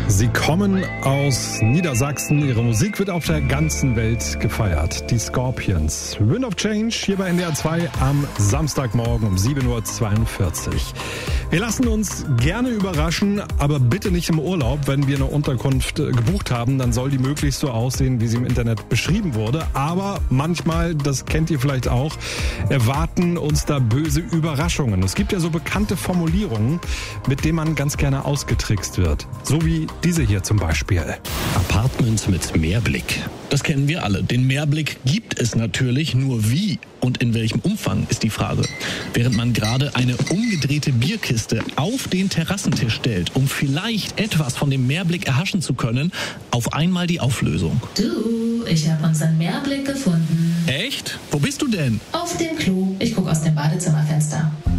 Sie kommen aus Niedersachsen. Ihre Musik wird auf der ganzen Welt gefeiert. Die Scorpions. Wind of Change hier bei NDR 2 am Samstagmorgen um 7.42 Uhr. Wir lassen uns gerne überraschen, aber bitte nicht im Urlaub. Wenn wir eine Unterkunft gebucht haben, dann soll die möglichst so aussehen, wie sie im Internet beschrieben wurde. Aber manchmal, das kennt ihr vielleicht auch, erwarten uns da böse Überraschungen. Es gibt ja so bekannte Formulierungen, mit denen man ganz gerne ausgetrickst wird. So wie diese hier zum Beispiel. Apartment mit Meerblick. Das kennen wir alle. Den Meerblick gibt es natürlich, nur wie und in welchem Umfang ist die Frage. Während man gerade eine umgedrehte Bierkiste auf den Terrassentisch stellt, um vielleicht etwas von dem Meerblick erhaschen zu können, auf einmal die Auflösung. Du, ich habe unseren Meerblick gefunden. Echt? Wo bist du denn? Auf dem Klo. Ich gucke aus dem Badezimmerfenster.